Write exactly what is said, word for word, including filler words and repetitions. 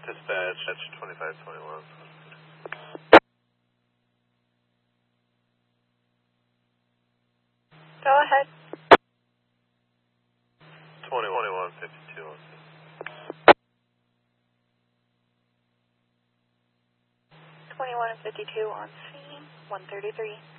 Dispatch, twenty-five twenty-one. Go ahead. twenty-one fifty-two. twenty-one fifty-two on scene, one thirty-three.